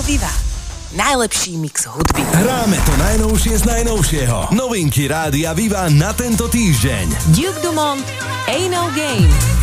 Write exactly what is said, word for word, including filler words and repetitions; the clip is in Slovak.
Viva. Najlepší mix hudby. Hráme to najnovšie z najnovšieho. Novinky Rádia Viva na tento týždeň. Duke Dumont, Ain't No Game.